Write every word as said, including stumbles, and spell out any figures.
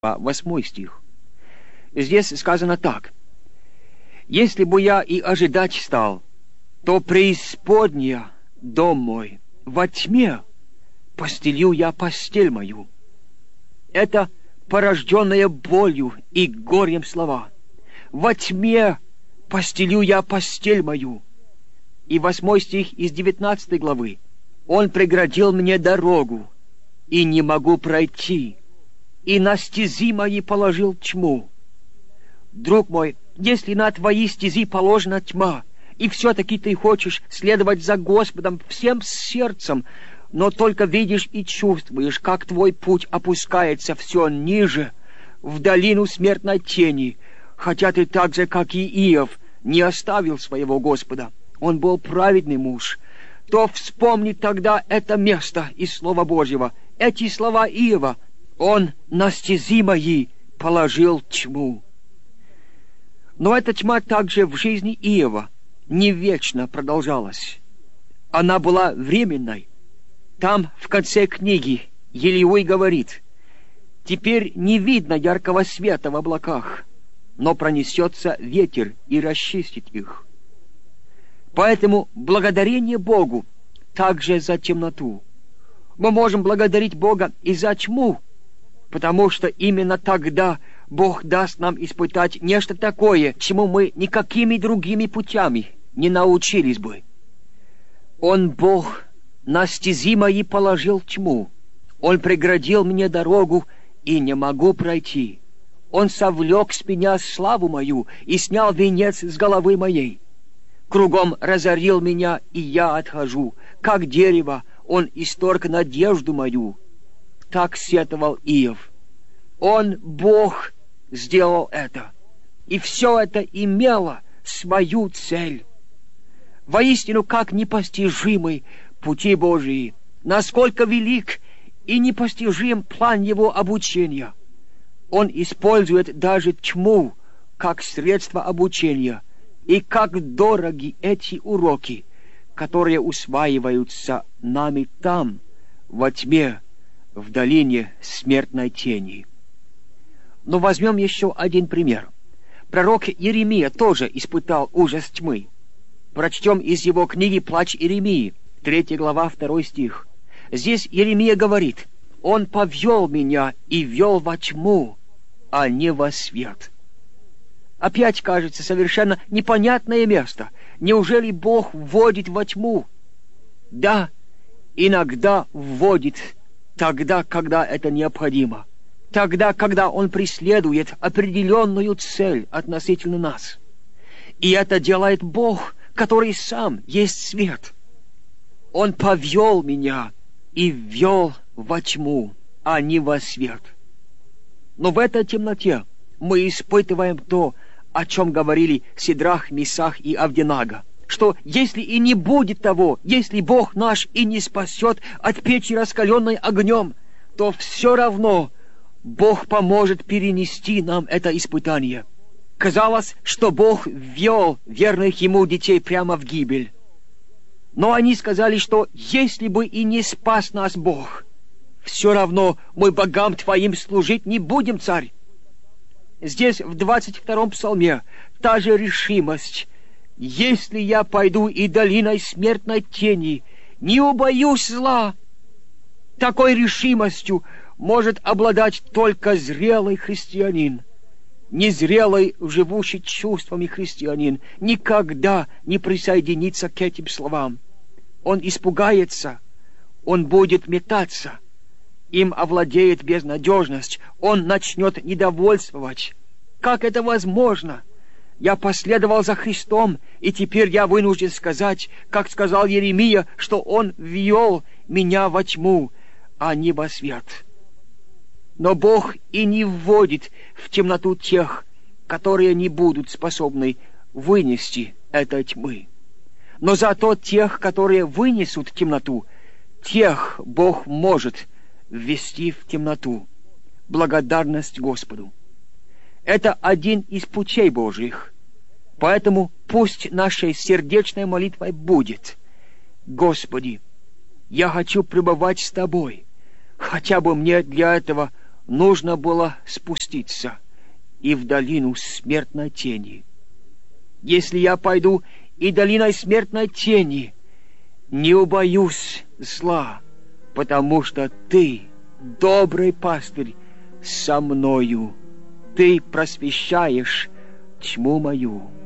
восьмой стих. Здесь сказано так: «Если бы я и ожидать стал, то преисподняя дом мой, во тьме постелю я постель мою». Это порожденная болью и горем слова. «Во тьме постелю я постель мою». И восьмой стих из девятнадцатой главы: «Он преградил мне дорогу, и не могу пройти, и на стези мои положил тьму». Друг мой, если на твои стези положена тьма, и все-таки ты хочешь следовать за Господом всем сердцем, но только видишь и чувствуешь, как твой путь опускается все ниже, в долину смертной тени, хотя ты так же, как и Иов, не оставил своего Господа, он был праведный муж, то вспомни тогда это место из Слова Божьего, эти слова Иова: «Он на стези мои положил тьму». Но эта тьма также в жизни Иова не вечно продолжалась. Она была временной. Там, в конце книги, Елеуй говорит: «Теперь не видно яркого света в облаках, но пронесется ветер и расчистит их». Поэтому благодарение Богу также за темноту. Мы можем благодарить Бога и за тьму, потому что именно тогда Бог даст нам испытать нечто такое, чему мы никакими другими путями не научились бы. Он, Бог, на стези мои положил тьму. Он преградил мне дорогу, и не могу пройти. Он совлек с меня славу мою и снял венец с головы моей. Кругом разорил меня, и я отхожу. Как дерево, он исторг надежду мою. Так сетовал Иов. Он, Бог, сделал это, и все это имело свою цель. Воистину, как непостижимы пути Божии, насколько велик и непостижим план Его обучения. Он использует даже тьму как средство обучения, и как дороги эти уроки, которые усваиваются нами там, во тьме, в долине смертной тени. Но возьмем еще один пример. Пророк Иеремия тоже испытал ужас тьмы. Прочтем из его книги «Плач Иеремии», третья глава, второй стих. Здесь Иеремия говорит: «Он повел меня и вел во тьму, а не во свет». Опять, кажется, совершенно непонятное место. Неужели Бог вводит во тьму? Да, иногда вводит, тогда, когда это необходимо. Тогда, когда Он преследует определенную цель относительно нас. И это делает Бог, который сам есть свет. Он повел меня и ввел во тьму, а не во свет. Но в этой темноте мы испытываем то, о чем говорили Сидрах, Месах и Авденаго, что если и не будет того, если Бог наш и не спасет от печи, раскаленной огнем, то все равно Бог поможет перенести нам это испытание. Казалось, что Бог ввел верных Ему детей прямо в гибель. Но они сказали, что если бы и не спас нас Бог, все равно мы богам Твоим служить не будем, царь. Здесь, в двадцать втором псалме, та же решимость. «Если я пойду и долиной смертной тени, не убоюсь зла». Такой решимостью может обладать только зрелый христианин. Незрелый, живущий чувствами христианин никогда не присоединится к этим словам. Он испугается, он будет метаться, им овладеет безнадежность, он начнет недовольствовать. Как это возможно? Я последовал за Христом, и теперь я вынужден сказать, как сказал Иеремия, что Он ввел меня во тьму, а не во свет. Но Бог и не вводит в темноту тех, которые не будут способны вынести этой тьмы. Но зато тех, которые вынесут темноту, тех Бог может ввести в темноту. Благодарность Господу. Это один из путей Божьих. Поэтому пусть нашей сердечной молитвой будет: «Господи, я хочу пребывать с Тобой, хотя бы мне для этого нужно было спуститься и в долину смертной тени. Если я пойду и долиной смертной тени, не убоюсь зла, потому что ты, добрый пастырь, со мною. Ты просвещаешь тьму мою.